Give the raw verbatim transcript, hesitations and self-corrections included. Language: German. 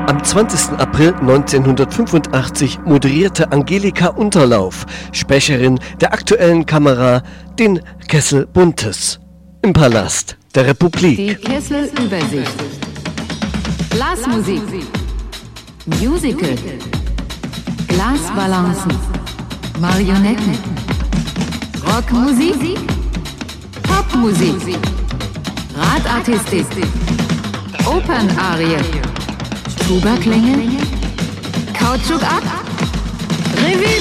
Am zwanzigsten April neunzehnhundertfünfundachtzig moderierte Angelika Unterlauf, Sprecherin der aktuellen Kamera, den Kessel Buntes im Palast der Republik. Die Kesselübersicht. Blasmusik. Musical. Glasbalancen. Marionetten. Rockmusik. Popmusik. Radartistik. Opernarie. Tuba-Klänge. Kautschuk ab. Revue.